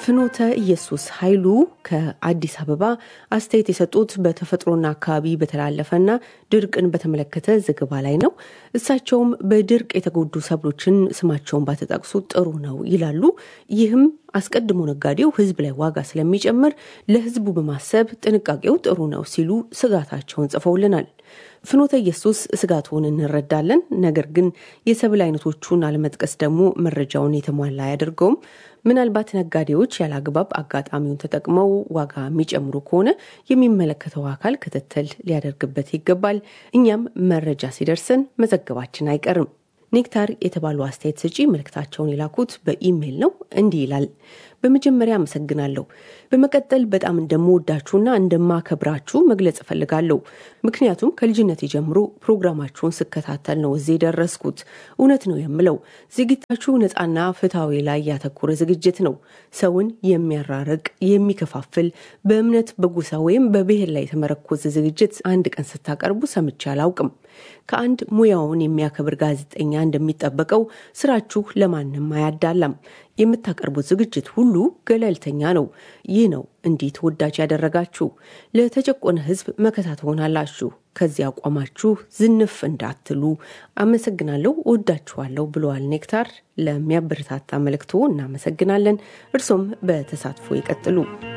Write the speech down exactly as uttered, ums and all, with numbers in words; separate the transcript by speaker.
Speaker 1: ፍኖተ ኢየሱስ ኃይሉ ከአዲስ አበባ አስተያየት የሰጡት በተፈጥሮና አካባቢ በተላለፈና ድርቅን በተመለከተ ዘገባ ላይ ነው። እሳቸውም በድርቅ የተጎዱ ሰብሎችን ስማቸውን ባተጠቅሱ ጥሩ ነው ይላሉ። ይህም አስቀድሞ ነጋዴው ህዝብ ላይ ዋጋ ስለሚጨምር ለህዝቡ በማሰብ ጥንቃቄው ጥሩ ነው ሲሉ ስጋታቸውን ጽፈውልናል። ፍኖተ ኢየሱስ ስጋቱን እንረዳለን። ነገር ግን የሰብል አይነቶቹን አለመጥቀስ ደግሞ መረጃውን የተሟላ ያደርገውም። ምናልባት ነጋዴዎች ያላግባብ አጋጣሚውን ተጠቅመው ዋጋ የሚጨምሩ ከሆነ የሚመለከተው አካል ክትትል ሊያደርግበት ይገባል። እኛም መረጃ ሲደርሰን መዘገባችን አይቀርም። ኔክታር የተባሉ አስተያየት ሰጪ መልእክታቸውን የላኩት በኢሜል ነው። እንዲህ ይላል። በመጀመሪያ አመሰግናለሁ። በመቀጠል በጣም እንደምወዳችሁና እንደማከብራችሁ መግለጽ ፈልጋለሁ። ምክንያቱም ከልጅነቴ ጀምሮ ፕሮግራማችሁን ስከታተል ነው እዚህ ደረስኩት። እውነት ነው የምለው ዝግጅታችሁ ነፃና ፍትሃዊ ላይ ያተኮረ ዝግጅት ነው። ሰውን የሚያራርቅ የሚከፋፍል በእምነት በጎሳ ወይም በብሔር ላይ የተመረኮዘ ዝግጅት አንድ ቀን ስታቀርቡ ሰምቼ አላውቅም። ከአንድ ሙያውን የሚያከብር ጋዜጠኛ እንደሚጠበቀው ስራችሁ ለማንም አያዳላም። የምታቀርቡት ዝግጅት ሁሉ ገለልተኛ ነው። ይህ ነው እንዲህ ተወዳጅ ያደረጋችሁ። ለተጨቆነ ህዝብ መከታ ትሆናላችሁ። ከዚያ አቋማችሁ ዝንፍ እንዳትሉ። አመሰግናለሁ፣ ወዳችኋለሁ ብለዋል ኔክታር። ለሚያበረታታ መልእክቶ እናመሰግናለን። እርሶም በተሳትፎ ይቀጥሉ።